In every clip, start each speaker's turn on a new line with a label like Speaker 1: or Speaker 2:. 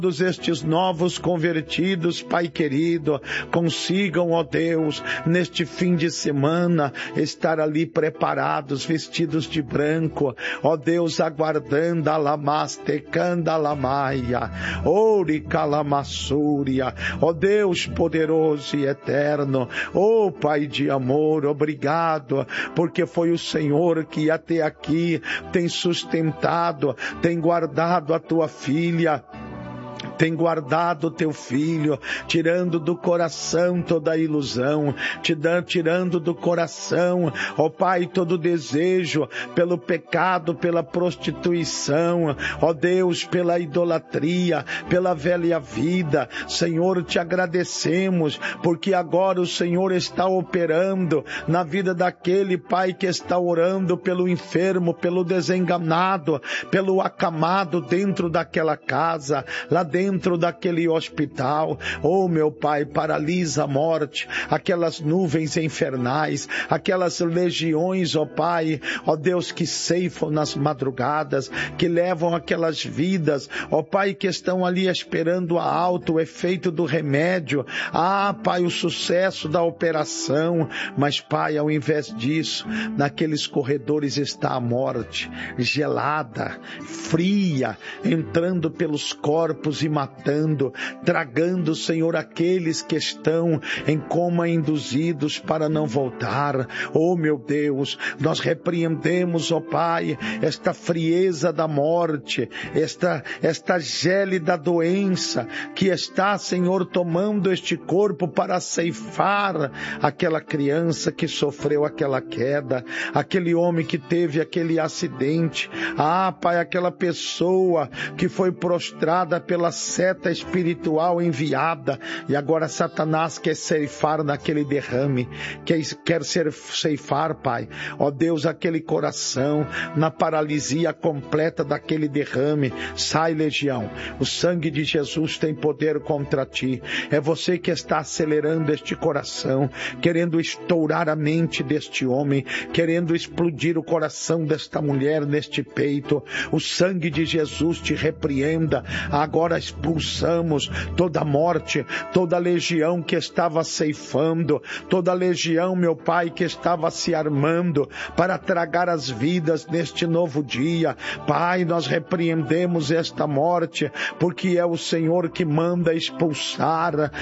Speaker 1: Todos estes novos convertidos, Pai querido, consigam, ó Deus, neste fim de semana, estar ali preparados, vestidos de branco, ó Deus, aguardando a lamastecanda lamaia, ouri calamassúria, ó Deus poderoso e eterno, ó Pai de amor, obrigado, porque foi o Senhor que até aqui tem sustentado, tem guardado a tua filha, tem guardado o teu filho, tirando do coração toda a ilusão, tirando do coração, ó Pai, todo desejo pelo pecado, pela prostituição, ó Deus, pela idolatria, pela velha vida. Senhor, te agradecemos, porque agora o Senhor está operando na vida daquele Pai que está orando pelo enfermo, pelo desenganado, pelo acamado dentro daquela casa, lá dentro daquele hospital. Oh, meu Pai, paralisa a morte, aquelas nuvens infernais, aquelas legiões, ó Pai, ó Deus, que ceifam nas madrugadas, que levam aquelas vidas, ó Pai, que estão ali esperando a alta, o efeito do remédio, Pai, o sucesso da operação, mas Pai, ao invés disso, naqueles corredores está a morte, gelada, fria, entrando pelos corpos e matando, tragando, Senhor, aqueles que estão em coma induzidos para não voltar. Oh, meu Deus, nós repreendemos, ó Pai, esta frieza da morte, esta gélida doença que está, Senhor, tomando este corpo para ceifar aquela criança que sofreu aquela queda, aquele homem que teve aquele acidente, Pai, aquela pessoa que foi prostrada pela seta espiritual enviada, e agora Satanás quer ceifar naquele derrame, quer ceifar, Pai, ó Deus, aquele coração, na paralisia completa daquele derrame. Sai, legião, o sangue de Jesus tem poder contra ti, é você que está acelerando este coração, querendo estourar a mente deste homem, querendo explodir o coração desta mulher neste peito. O sangue de Jesus te repreenda. Agora expulsamos toda morte, toda legião que estava ceifando, toda legião, meu Pai, que estava se armando para tragar as vidas neste novo dia. Pai, nós repreendemos esta morte, porque é o Senhor que manda expulsar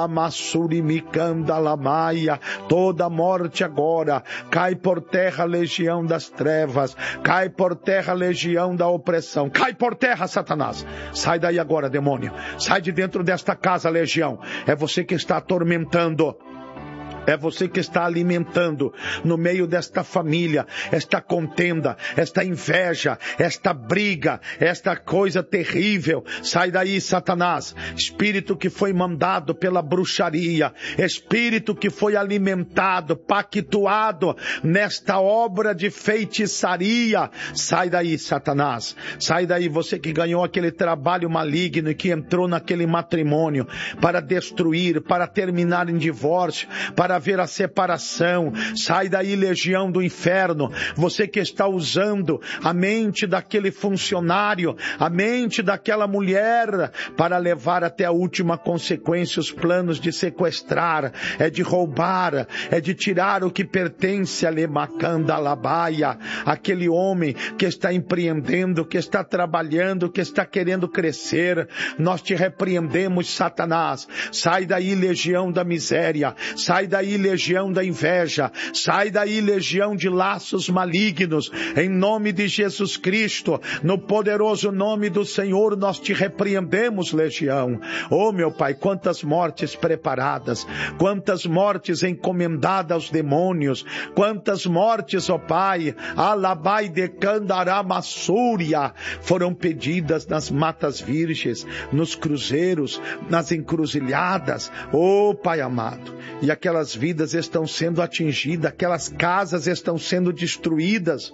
Speaker 1: alamassurimicandalamaia, toda morte agora. Cai por terra, legião das trevas, cai por terra, legião da opressão, cai por terra, Satanás. Sai daí agora, demônio. Sai de dentro desta casa, legião. É você que está atormentando. É você que está alimentando no meio desta família, esta contenda, esta inveja, esta briga, esta coisa terrível. Sai daí, Satanás. Espírito que foi mandado pela bruxaria, espírito que foi alimentado, pactuado nesta obra de feitiçaria. Sai daí, Satanás. Sai daí, você que ganhou aquele trabalho maligno e que entrou naquele matrimônio para destruir, para terminar em divórcio, para haver a separação. Sai daí, legião do inferno. Você que está usando a mente daquele funcionário, a mente daquela mulher, para levar até a última consequência os planos de sequestrar, é de roubar, é de tirar o que pertence a Lemacandalabaia, aquele homem que está empreendendo, que está trabalhando, que está querendo crescer. Nós te repreendemos, Satanás. Sai daí, legião da miséria. Sai daí, legião da inveja. Sai daí, legião de laços malignos. Em nome de Jesus Cristo, no poderoso nome do Senhor, nós te repreendemos, legião. Oh, meu Pai, quantas mortes preparadas, quantas mortes encomendadas aos demônios, quantas mortes, ó Pai, alabai de candaramassúria, foram pedidas nas matas virgens, nos cruzeiros, nas encruzilhadas. Oh, Pai amado, e aquelas vidas estão sendo atingidas, aquelas casas estão sendo destruídas.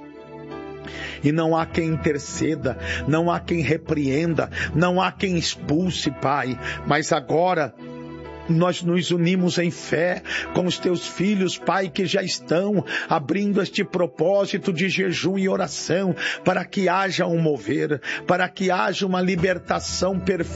Speaker 1: E não há quem interceda, não há quem repreenda, não há quem expulse, Pai. Mas agora nós nos unimos em fé com os teus filhos, Pai, que já estão abrindo este propósito de jejum e oração, para que haja um mover, para que haja uma libertação perfeita